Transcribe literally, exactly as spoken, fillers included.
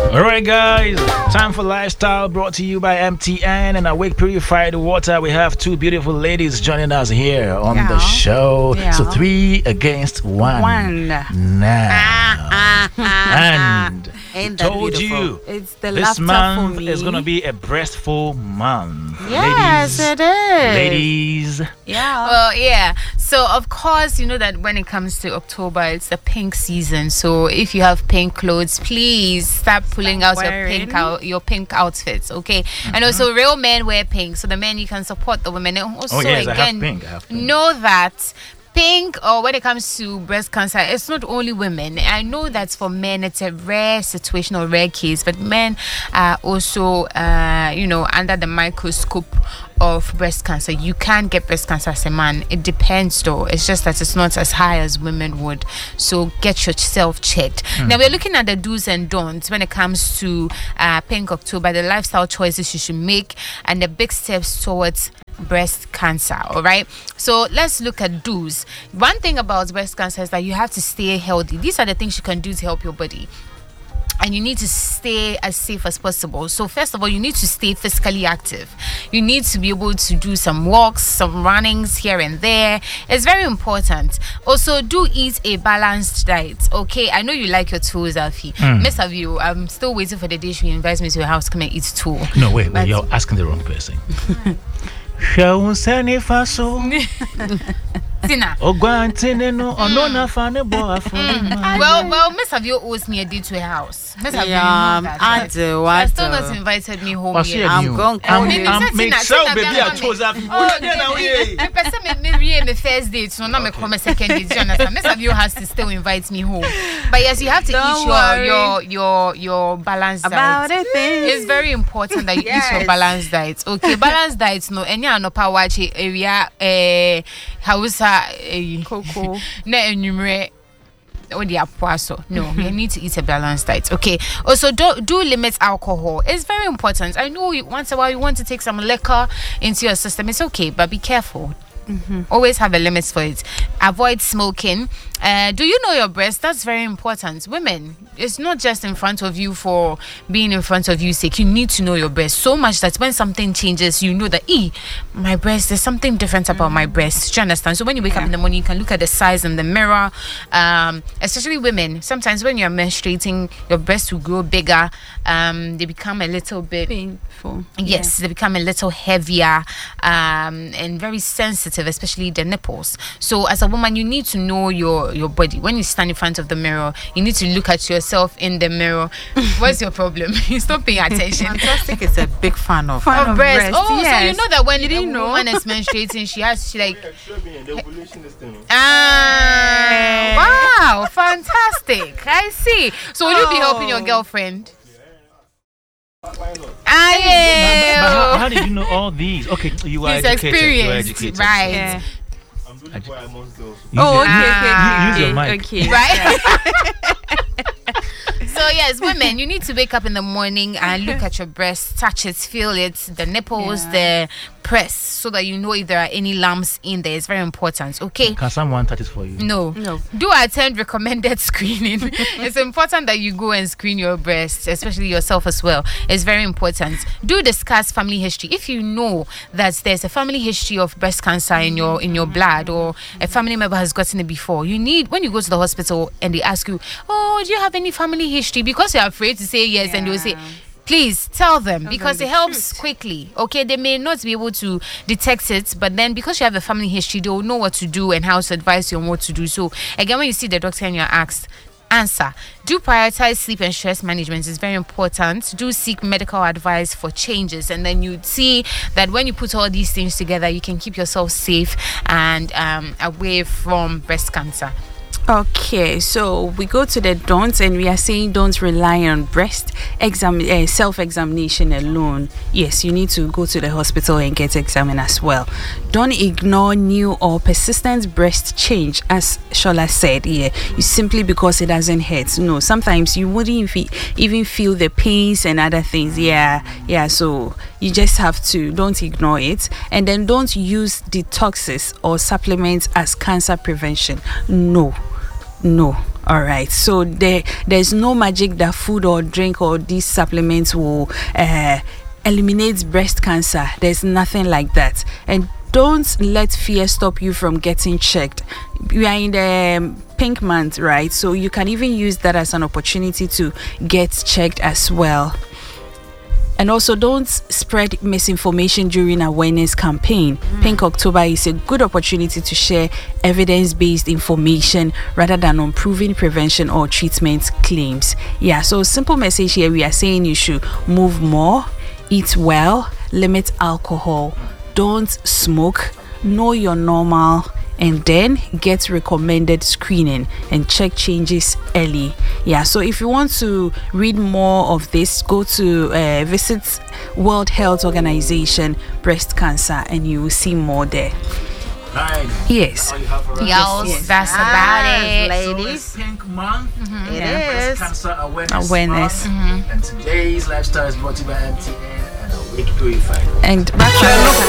All right, guys, time for Lifestyle brought to you by M T N and Awake Purified Water. We have two beautiful ladies joining us here on yeah. the show. Yeah. So three against one. One. Now. And Ain't told beautiful? you it's the this month for me. is going to be a breastful month. Yes, ladies, it is. Ladies. Yeah. Well, yeah. So, of course, you know that when it comes to October, it's the pink season. So, if you have pink clothes, please start pulling out your pink out your pink outfits, okay? Mm-hmm. And also, real men wear pink, so the men you can support the women. And also, oh yes, again, I have pink. I have pink. Know that pink, or when it comes to breast cancer, it's not only women. I know that for men it's a rare situation or rare case, but men are also, uh, you know, under the microscope of breast cancer. You can get breast cancer as a man. It depends though. It's just that it's not as high as women would. So get yourself checked. Mm. Now we're looking at the do's and don'ts when it comes to uh, Pink October, the lifestyle choices you should make, and the big steps towards breast cancer. All right, so let's look at do's. One thing about breast cancer is that you have to stay healthy. These are the things you can do to help your body, and you need to stay as safe as possible. So first of all, you need to stay physically active. You need to be able to do some walks, some runnings here and there. It's very important. Also, do eat a balanced diet. Okay, I know you like your tours, Alfie. Mm. Miss Avio, I'm still waiting for the day she invites me to her house to come and eat tour. No, wait, wait, you're asking the wrong person. Shall send if I so Tina. Oh, Guantine, no, or no, no, funny boy. Well, well, Miss Avio owes me a day to her house. Miss Avio, yeah, that, I right? do. I still not invited me home yet. I'm going. I'm make sure, baby, I chose up. Oh, the person me me me first date, so now me come a second date. You understand? Miss Avio has to still invite me home. But yes, you have to Don't eat your worry. your your your balanced About diet. it, things. It's very important that you Yes. eat your balanced diet. Okay, balanced diet. No, any no power area. Eh, Hausa. Eh, Coco. Na enyumre. Oh, the apuaso. No, you need to eat a balanced diet. Okay. Also, do do limit alcohol. It's very important. I know you, once in a while you want to take some liquor into your system. It's okay, but be careful. Mm-hmm. Always have a limit for it. Avoid smoking. Uh, do you know your breast? That's very important. Women, it's not just in front of you for being in front of you sake. You need to know your breast so much that when something changes, you know that, e, my breast, there's something different about mm-hmm. my breast. Do you understand? So when you wake yeah. up in the morning, you can look at the size in the mirror. Um, especially women, sometimes when you're menstruating, your breasts will grow bigger. Um, they become a little bit painful. Yes, yeah. They become a little heavier um, and very sensitive, especially the nipples. So as a woman, you need to know your your body. When you stand in front of the mirror, you need to look at yourself in the mirror. What's your problem? You stop paying attention. Fantastic is a big fan of, fan of breast. breast. Oh, yes. So you know that when you didn't a know? woman is menstruating, she has she like Ah, ah wow, fantastic. I see. So will you be helping your girlfriend? why not? Ah, yeah. But how, how did you know all these? Okay, you are He's educated. You are experienced, educated. right? Yeah. I'm doing it why I must go. Use Oh, your- okay, okay. Ah. Use your mic. Okay. Right? So yes, women, you need to wake up in the morning and look at your breast, touch it, feel it, the nipples, Yeah. the press, so that you know if there are any lumps in there. It's very important. Okay. Can someone touch it for you? No. No. Do attend recommended screening. It's important that you go and screen your breast, especially yourself as well. It's very important. Do discuss family history. If you know that there's a family history of breast cancer in your in your blood, or a family member has gotten it before, you need, when you go to the hospital and they ask you, oh, do you have any family history? Because you're afraid to say yes, yeah. and they will say, please tell them, tell because them it helps truth. quickly. Okay, they may not be able to detect it, but then because you have a family history, they will know what to do and how to advise you on what to do. So again, when you see the doctor and you're asked, answer. Do prioritize sleep and stress management. Is very important. Do seek medical advice for changes, and then you see that when you put all these things together, you can keep yourself safe and um, away from breast cancer. Okay, so we go to the don'ts, and we are saying don't rely on breast exam uh, self-examination alone. Yes, you need to go to the hospital and get examined as well. Don't ignore new or persistent breast change, as Shola said here. You simply because it doesn't hurt. No, sometimes you wouldn't even feel the pains and other things. Yeah, yeah. So you just have to don't ignore it, and then don't use detoxes or supplements as cancer prevention. No. No. All right, so there there's no magic that food or drink or these supplements will uh, eliminate breast cancer. There's nothing like that. And don't let fear stop you from getting checked. We are in the um, pink month, right? So you can even use that as an opportunity to get checked as well. And also, don't spread misinformation during awareness campaign. Mm. Pink October is a good opportunity to share evidence-based information rather than on proving prevention or treatment claims. Yeah, so simple message here. We are saying you should move more, eat well, limit alcohol, don't smoke, know your normal, and then get recommended screening and check changes early. Yeah, so if you want to read more of this, go to uh, visit World Health Organization breast cancer and you will see more there. Right. Yes. Yes, yes, that's about it, ladies. So Pink Month. Mm-hmm. It yeah, is. Breast Cancer Awareness. Awareness. Month. Mm-hmm. And today's lifestyle is brought to you by M T N and Awake Purified. And back